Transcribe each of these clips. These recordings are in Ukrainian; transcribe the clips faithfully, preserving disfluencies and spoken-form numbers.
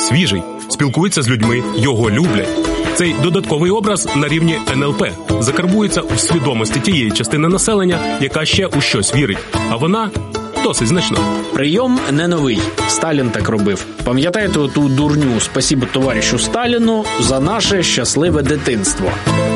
свіжий, спілкується з людьми, його люблять. Цей додатковий образ на рівні ен ел пе закарбується у свідомості тієї частини населення, яка ще у щось вірить, а вона досить значна. Прийом не новий. Сталін так робив. Пам'ятаєте оту дурню «Спасибо товаришу Сталіну за наше щасливе дитинство»?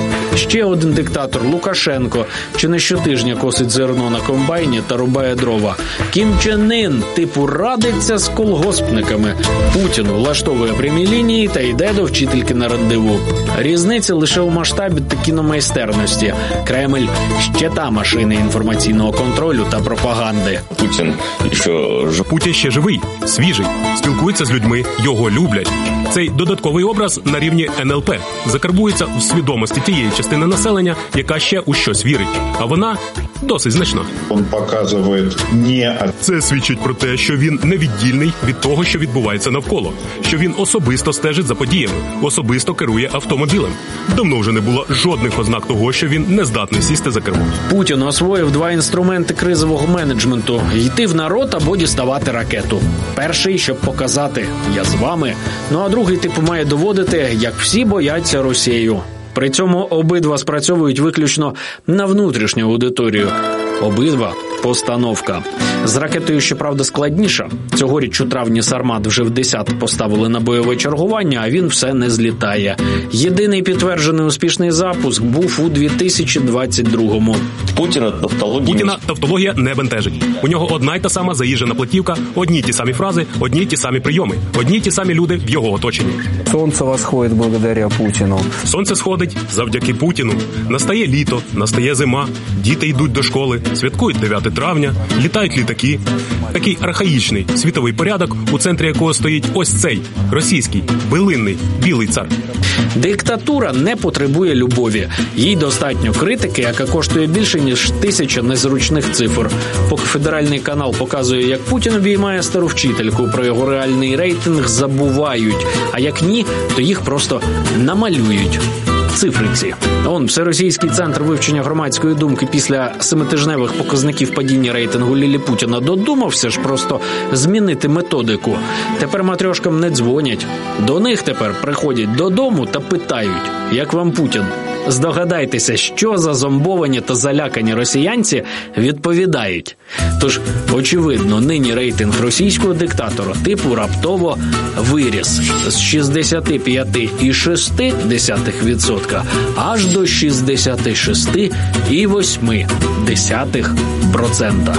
Ще один диктатор – Лукашенко, чи не щотижня косить зерно на комбайні та рубає дрова. Кім Чен Ін, типу, радиться з колгоспниками. Путін влаштовує прямі лінії та йде до вчительки на рандеву. Різниця лише у масштабі та кіномайстерності. Кремль – ще та машина інформаційного контролю та пропаганди. Путін ще... Путін ще живий, свіжий, спілкується з людьми, його люблять. Цей додатковий образ на рівні ен ел пе закарбується у свідомості тієї частини населення, яка ще у щось вірить, а вона досить значна. Він показує не... Це свідчить про те, що він невіддільний від того, що відбувається навколо, що він особисто стежить за подіями, особисто керує автомобілем. Давно вже не було жодних ознак того, що він не здатний сісти за кермо. Путін освоїв два інструменти кризового менеджменту – йти в народ або діставати ракету. Перший, щоб показати «я з вами», ну а другий типу має доводити, як всі бояться Росію. При цьому обидва спрацьовують виключно на внутрішню аудиторію. Обидва – постановка. З ракетою, щоправда, складніше. Цьогоріч у травні Сармат вже в десят поставили на бойове чергування, а він все не злітає. Єдиний підтверджений успішний запуск був у дві тисячі двадцять другому. Путіна тавтологія... Путіна тавтологія не бентежить. У нього одна й та сама заїжджена платівка, одні й ті самі фрази, одні й ті самі прийоми, одні й ті самі люди в його оточенні. Сонце восходить благодаря Путіну. Сонце сходить завдяки Путіну. Настає літо, настає зима, діти йдуть до школи, святкують дев'яте травня, літають літаки. Такий архаїчний світовий порядок, у центрі якого стоїть ось цей російський, билинний, білий цар. Диктатура не потребує любові. Їй достатньо критики, яка коштує більше, ніж тисяча незручних цифр. Поки федеральний канал показує, як Путін обіймає стару вчительку, про його реальний рейтинг забувають. А як ні, то їх просто намалюють. Цифриці. Он, Всеросійський центр вивчення громадської думки після семитижневих показників падіння рейтингу Лілі Путіна додумався ж просто змінити методику. Тепер матрьошкам не дзвонять. До них тепер приходять додому та питають, як вам Путін? Здогадайтеся, що за зомбовані та залякані росіянці відповідають. Тож, очевидно, нині рейтинг російського диктатора типу раптово виріс з шістдесят п'ять цілих шість десятих відсотка аж до шістдесят шість цілих вісім десятих відсотка.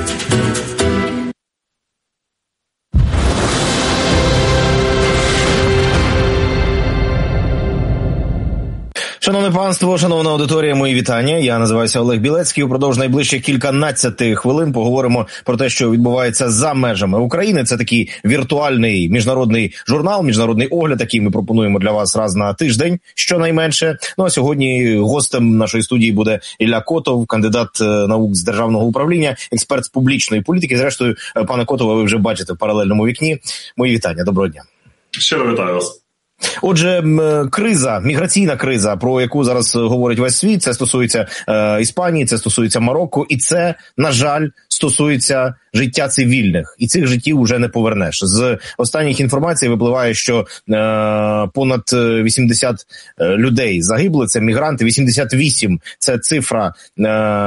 Шановне панство, шановна аудиторія, мої вітання. Я називаюся Олег Білецький. Упродовж найближчих кільканадцяти хвилин поговоримо про те, що відбувається за межами України. Це такий віртуальний міжнародний журнал, міжнародний огляд, який ми пропонуємо для вас раз на тиждень, щонайменше. Ну а сьогодні гостем нашої студії буде Ілля Котов, кандидат наук з державного управління, експерт з публічної політики. Зрештою, пане Котове, ви вже бачите в паралельному вікні. Мої вітання. Доброго дня. Щиро вітаю вас. Отже, криза, міграційна криза, про яку зараз говорить весь світ, це стосується е, Іспанії, це стосується Марокко, і це, на жаль, стосується життя цивільних. І цих життів вже не повернеш. З останніх інформацій випливає, що е, понад вісімдесят людей загибли, це мігранти, вісімдесят вісім – це цифра, е,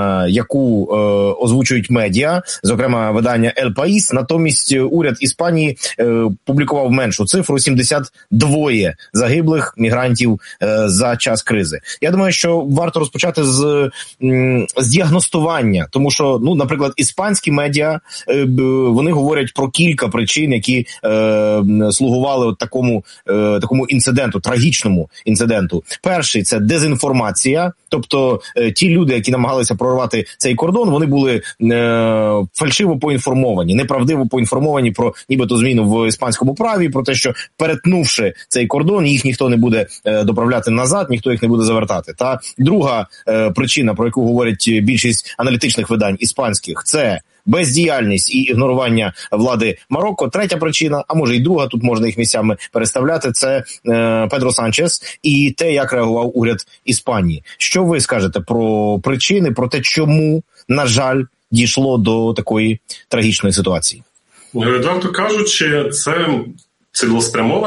яку е, озвучують медіа, зокрема видання «Ель Паїс». Натомість уряд Іспанії е, публікував меншу цифру – сімдесят два загиблих мігрантів е, за час кризи. Я думаю, що варто розпочати з, з діагностування, тому що, ну, наприклад, іспанські медіа, е, вони говорять про кілька причин, які е, слугували от такому, е, такому інциденту, трагічному інциденту. Перший – це дезінформація, тобто е, ті люди, які намагалися прорвати цей кордон, вони були е, фальшиво поінформовані, неправдиво поінформовані про нібито зміну в іспанському праві, про те, що перетнувши цей кордон, їх ніхто не буде е, доправляти назад, ніхто їх не буде завертати. Та друга е, причина, про яку говорять більшість аналітичних видань іспанських, це бездіяльність і ігнорування влади Марокко. Третя причина, а може і друга, тут можна їх місцями переставляти, це е, Педро Санчес і те, як реагував уряд Іспанії. Що ви скажете про причини, про те, чому, на жаль, дійшло до такої трагічної ситуації? Відверто кажучи, це цілеспрямована